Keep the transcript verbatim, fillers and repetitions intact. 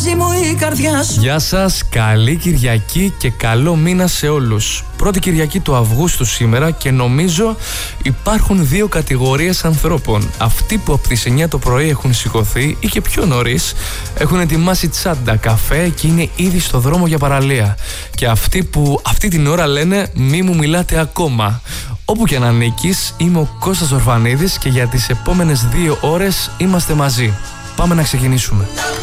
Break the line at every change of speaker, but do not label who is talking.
μαζί μου η καρδιά σου.
Γεια σας, καλή Κυριακή και καλό μήνα σε όλους. Πρώτη Κυριακή του Αυγούστου σήμερα και νομίζω υπάρχουν δύο κατηγορίες ανθρώπων. Αυτοί που από τις εννιά το πρωί έχουν σηκωθεί ή και πιο νωρίς έχουν ετοιμάσει τσάντα, καφέ και είναι ήδη στο δρόμο για παραλία. Και αυτοί που αυτή την ώρα λένε μη μου μιλάτε ακόμα. Όπου και να ανήκεις, είμαι ο Κώστας Ορφανίδης και για τις επόμενες δύο ώρες είμαστε μαζί. Πάμε να ξεκινήσουμε.